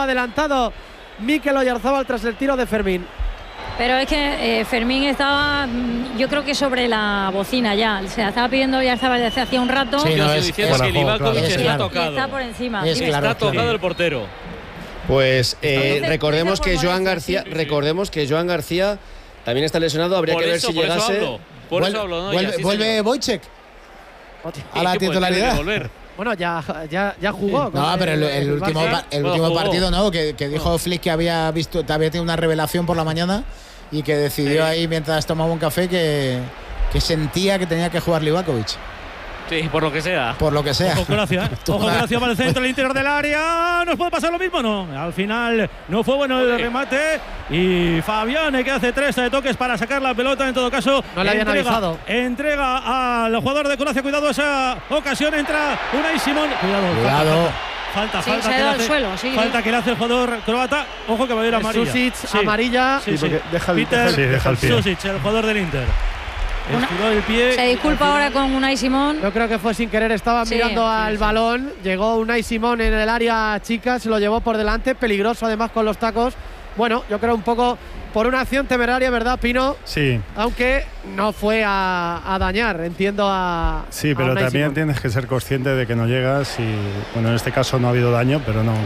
adelantado Mikel Oyarzábal tras el tiro de Fermín. Pero es que Fermín estaba, yo creo que sobre la bocina ya. Se la estaba pidiendo Oyarzábal desde hacía un rato. Sí, no, es diciendo que Livakovic está tocado. Está por encima. Está tocado el portero. Pues recordemos que Joan García también está lesionado. Habría que ver si llegase. Por eso hablo, ¿no? Vuelve Wojciech a la titularidad. Bueno, ya jugó. No, pero el último partido, ¿no? Que dijo Flick que había tenido una revelación por la mañana y que decidió ahí mientras tomaba un café que sentía que tenía que jugar Livakovic. Sí, por lo que sea. Por lo que sea. Ojo, gracias. Ojo, gracias para el centro, el interior del área. ¿Nos puede pasar lo mismo? No. Al final no fue bueno el remate. Y Fabián, que hace 3 toques para sacar la pelota. En todo caso, no le habían avisado. Entrega al jugador de Croacia. Cuidado, esa ocasión entra Unai Simón. Cuidado. Falta que le hace el jugador croata. Ojo que va a ir amarilla. Susic, amarilla. Sí. Deja el pie. Susic, el jugador del Inter. Estiró el pie. Se disculpa ahora con Unai Simón. Yo creo que fue sin querer, estaba mirando al balón. Llegó Unai Simón en el área chica, se lo llevó por delante, peligroso además con los tacos. Bueno, yo creo un poco por una acción temeraria, ¿verdad, Pino? Sí. Aunque no fue a dañar, entiendo a. Sí, pero también tienes que ser consciente de que no llegas y, bueno, en este caso no ha habido daño, pero no.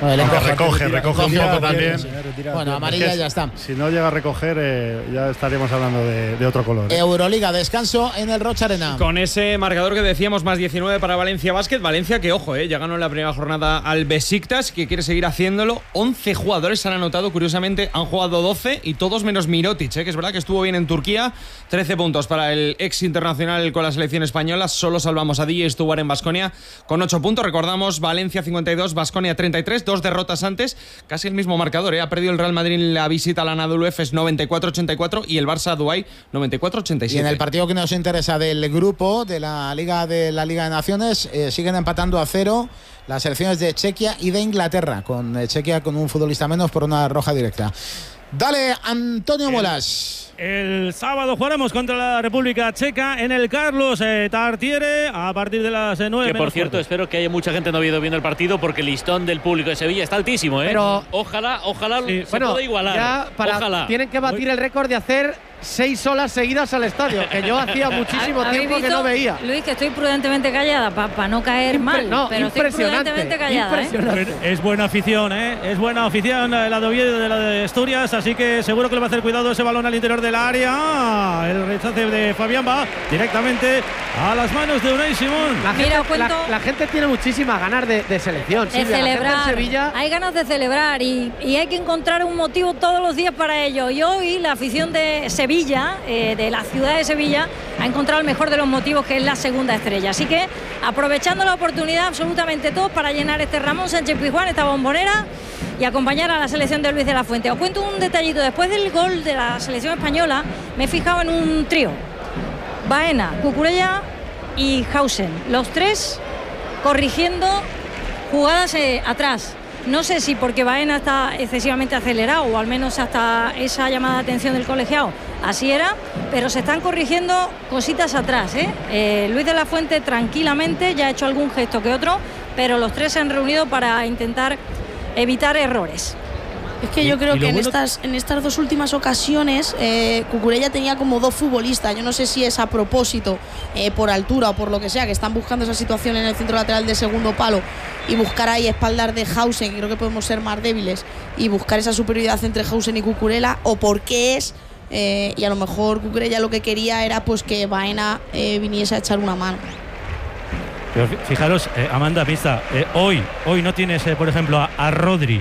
Recoge un poco también. Bueno, amarilla ya está. Si no llega a recoger, ya estaríamos hablando de otro color. Euroliga, descanso en el Rocha Arena. Con ese marcador que decíamos, más 19 para Valencia Basket. Valencia que, ojo, ya ganó en la primera jornada al Besiktas, que quiere seguir haciéndolo. 11 jugadores se han anotado, curiosamente han jugado 12 y todos menos Mirotic, que es verdad que estuvo bien en Turquía. 13 puntos para el ex internacional con la selección española. Solo salvamos a DJ Stewart en Baskonia con 8 puntos. Recordamos, Valencia 52, Baskonia 33, 2 derrotas antes, casi el mismo marcador. Ha perdido el Real Madrid en la visita a la Anadolu Efes 94-84 y el Barça a Dubái 94-87. Y en el partido que nos interesa del grupo de la Liga de Naciones, siguen empatando a 0 las selecciones de Chequia y de Inglaterra, con Chequia con un futbolista menos por una roja directa. Dale, Antonio Molas. El sábado jugaremos contra la República Checa en el Carlos Tartiere a partir de las 9. Que por cierto, espero que haya mucha gente no viendo el partido porque el listón del público de Sevilla está altísimo, ¿eh? Pero ojalá se pueda igualar. Ojalá. Tienen que batir el récord de hacer 6 horas seguidas al estadio, que yo hacía muchísimo tiempo que no veía. Luis, que estoy prudentemente callada para no caer mal, pero estoy prudentemente callada. Es buena afición, es buena afición la de Oviedo, de la de Asturias, así que seguro que le va a hacer cuidado ese balón al interior del área. El rechace de Fabián va directamente a las manos de Unai Simón. La gente tiene muchísimas ganas de selección, de celebrar. Sevilla. Hay ganas de celebrar y hay que encontrar un motivo todos los días para ello. Y hoy la afición de Sevilla, de la ciudad de Sevilla, ha encontrado el mejor de los motivos, que es la segunda estrella. Así que aprovechando la oportunidad absolutamente todos para llenar este Ramón Sánchez Pizjuán, esta bombonera, y acompañar a la selección de Luis de la Fuente. Os cuento un detallito. Después del gol de la selección española me he fijado en un trío: Baena, Cucurella y Hausen, los tres corrigiendo jugadas atrás. No sé si porque Baena está excesivamente acelerado, o al menos hasta esa llamada de atención del colegiado así era, pero se están corrigiendo cositas atrás, Luis de la Fuente tranquilamente ya ha hecho algún gesto que otro, pero los tres se han reunido para intentar evitar errores. Es que yo creo que en estas dos últimas ocasiones Cucurella tenía como 2 futbolistas. Yo no sé si es a propósito, por altura o por lo que sea, que están buscando esa situación en el centro lateral de segundo palo y buscar ahí espaldar de Hausen, que creo que podemos ser más débiles, y buscar esa superioridad entre Hausen y Cucurella, o por qué es, y a lo mejor Cucurella lo que quería era pues que Baena viniese a echar una mano. Pero fijaros, Amanda, pista, hoy no tienes, por ejemplo, a Rodri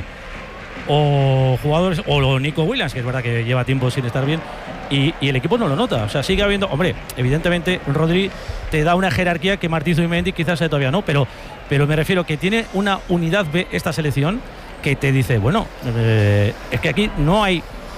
o jugadores, o Nico Williams, que es verdad que lleva tiempo sin estar bien, y el equipo no lo nota. O sea, sigue habiendo, hombre, evidentemente Rodri te da una jerarquía que Martí Zubimendi quizás todavía no, pero me refiero que tiene una unidad B esta selección que te dice, bueno, es que aquí no hay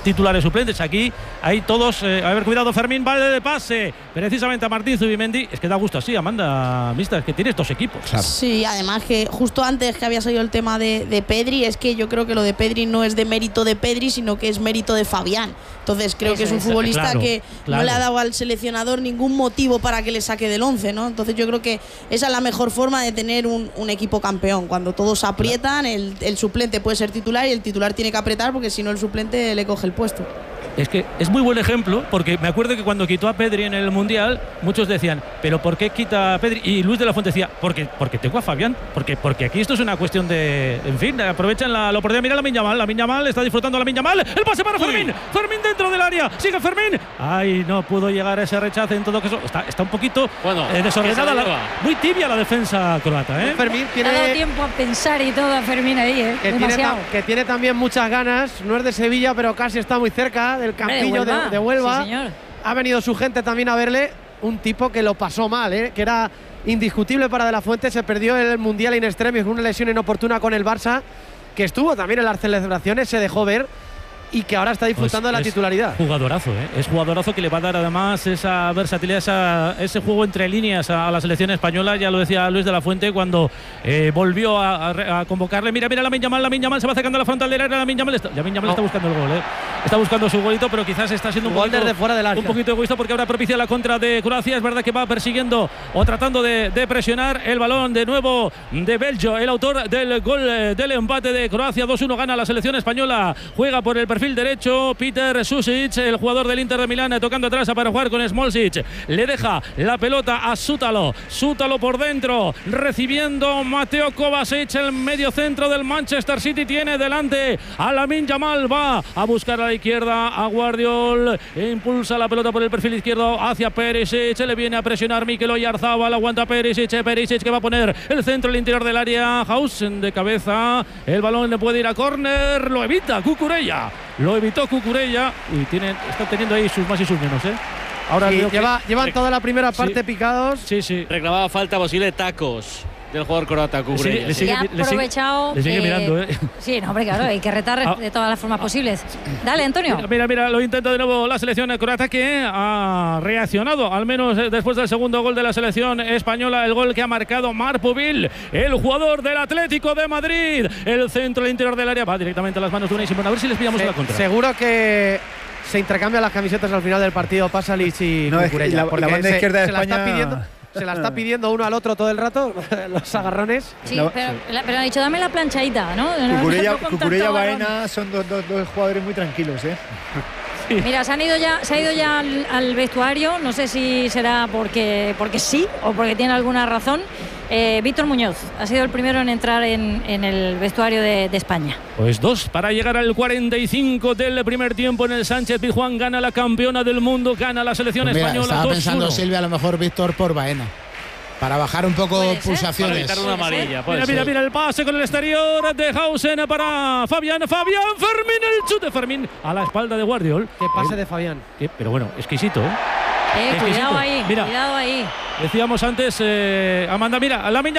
titulares suplentes. Aquí hay todos. A ver, cuidado, Fermín, vale de pase. Precisamente a Martín Zubimendi. Es que da gusto así, Amanda Mista, es que tienes dos equipos. Claro. Sí, además que justo antes que había salido el tema de Pedri, es que yo creo que lo de Pedri no es de mérito de Pedri, sino que es mérito de Fabián. Entonces creo que es un futbolista que no le ha dado al seleccionador ningún motivo para que le saque del 11, ¿no? Entonces yo creo que esa es la mejor forma de tener un equipo campeón. Cuando todos aprietan, el suplente puede ser titular y el titular tiene que apretar, porque si no el suplente le coge el puesto. Es que es muy buen ejemplo, porque me acuerdo que cuando quitó a Pedri en el Mundial, muchos decían, ¿pero por qué quita a Pedri? Y Luis de la Fuente decía, porque tengo a Fabián, porque aquí esto es una cuestión de, en fin, aprovechan la oportunidad. Mira Lamine Yamal, está disfrutando Lamine Yamal, el pase para Fermín, Fermín dentro del área, sigue Fermín, ay, no pudo llegar a ese rechace. En todo caso, está un poquito desordenada, muy tibia la defensa croata, ¿eh? Fermín tiene, ha dado tiempo a pensar y todo a Fermín ahí, que tiene también muchas ganas, no es de Sevilla, pero casi está muy cerca del campillo de Huelva. Sí, señor. Ha venido su gente también a verle, un tipo que lo pasó mal, que era indiscutible para De la Fuente. Se perdió el Mundial in extremis con una lesión inoportuna con el Barça, que estuvo también en las celebraciones, se dejó ver, y que ahora está disfrutando de la titularidad. Jugadorazo, es jugadorazo, que le va a dar además esa versatilidad, ese juego entre líneas a la selección española. Ya lo decía Luis de la Fuente cuando volvió a convocarle. Mira Lamine Yamal se va acercando a la frontal del área. Lamine Yamal está buscando el gol, está buscando su golito, pero quizás está siendo un poquito egoísta, porque ahora propicia la contra de Croacia. Es verdad que va persiguiendo o tratando de presionar el balón de nuevo de Beljo, el autor del gol del empate de Croacia. 2-1 gana la selección española, juega por el perfil derecho Peter Susic, el jugador del Inter de Milán, tocando atrás para jugar con Smolcic. Le deja la pelota a Sútalo por dentro, recibiendo Mateo Kovacic, el medio centro del Manchester City. Tiene delante a Lamine Yamal, va a buscar a la izquierda a Guardiol, impulsa la pelota por el perfil izquierdo hacia Perisic, le viene a presionar Mikel Oyarzabal, aguanta Perisic que va a poner el centro al interior del área. Hausen de cabeza, el balón le puede ir a córner, lo evita Cucurella. Lo evitó Cucurella y está teniendo ahí sus más y sus menos, Ahora llevan toda la primera parte picados. Sí. Reclamaba falta posible tacos del jugador croata Cucurella. Le sigue mirando, Sí, no, hombre, claro, hay que retar de todas las formas posibles. Dale, Antonio. Mira, lo intenta de nuevo la selección croata, que ha reaccionado, al menos después del segundo gol de la selección española, el gol que ha marcado Marc Pubil, el jugador del Atlético de Madrid. El centro al interior del área va directamente a las manos de Unai Simón. A ver si les pillamos la contra. Seguro que se intercambian las camisetas al final del partido, Pasalic y Cucurella. La banda izquierda de España se la está pidiendo uno al otro todo el rato, los agarrones. Sí, pero ha dicho, dame la planchadita, ¿no? Cucurella, Baena son dos jugadores muy tranquilos, Sí. Mira, se ha ido ya al vestuario, no sé si será porque sí o porque tiene alguna razón. Víctor Muñoz ha sido el primero en entrar en el vestuario de España. Pues 2 para llegar al 45 del primer tiempo en el Sánchez Pizjuán. Gana la campeona del mundo, gana la selección española. Estaba pensando, Silvia, a lo mejor Víctor por Baena, para bajar un poco pulsaciones. Para evitar una amarilla. Mira el pase con el exterior de Hausen para Fabián, Fermín, el chute Fermín a la espalda de Guardiol. Qué pase de Fabián. Pero bueno, exquisito, cuidado ahí. Decíamos antes, Amanda, mira, Lamine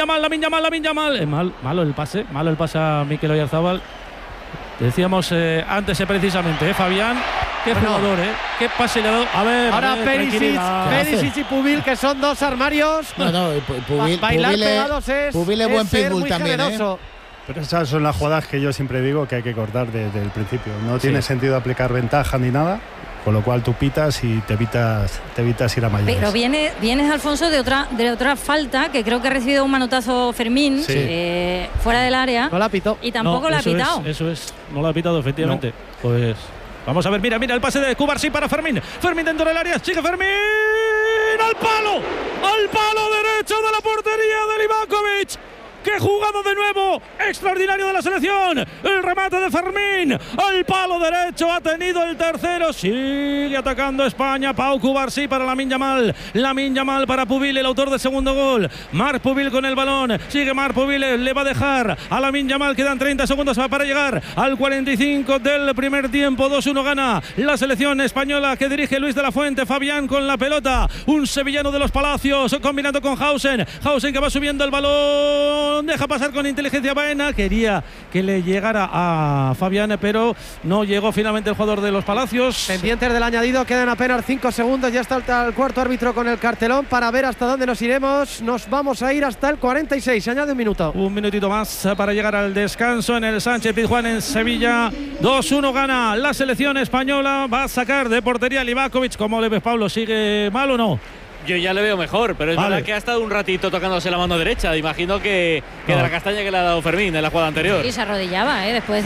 Yamal. Malo el pase a Mikel Oyarzabal. Decíamos antes precisamente, Fabián. Qué jugador, qué pase le ha dado. A ver, ahora Perisic y Pubil, que son dos armarios. Bailar pegados es buen pitbull también, Pero esas son las jugadas que yo siempre digo que hay que cortar desde el principio. No tiene sentido aplicar ventaja ni nada, con lo cual tú pitas y te evitas ir a mayores. Pero vienes, Alfonso, de otra falta, que creo que ha recibido un manotazo Fermín fuera del área. No la pitó. Y tampoco la ha pitado. Eso es, no la ha pitado, efectivamente. No. Pues vamos a ver, mira el pase de Cubarsí para Fermín. Fermín dentro del área, sigue Fermín. ¡Al palo derecho de la portería de Livakovic! ¡Qué jugada de nuevo! ¡Extraordinario de la selección! El remate de Fermín al palo derecho, ha tenido el tercero. Sigue atacando España. Pau Cubarsí para Lamine Yamal para Pubil, el autor del segundo gol. Marc Pubil con el balón. Sigue Marc Pubil, le va a dejar a Lamine Yamal. Quedan 30 segundos para llegar al 45 del primer tiempo. 2-1 gana la selección española, que dirige Luis de la Fuente. Fabián con la pelota. Un sevillano de los Palacios combinando con Hausen que va subiendo el balón. balón, deja pasar con inteligencia Baena, quería que le llegara a Fabián, pero no llegó finalmente el jugador de los Palacios. Pendientes del añadido, quedan apenas 5 segundos, ya está el cuarto árbitro con el cartelón para ver hasta dónde nos iremos. Nos vamos a ir hasta el 46, se añade un minuto. Un minutito más para llegar al descanso en el Sánchez Pizjuán en Sevilla. 2-1 gana la selección española, va a sacar de portería Livakovic. ¿Cómo le ves, Pablo? ¿Sigue mal o no? Yo ya le veo mejor, pero es verdad que ha estado un ratito tocándose la mano derecha. Imagino que de la castaña que le ha dado Fermín en la jugada anterior. Y se arrodillaba, después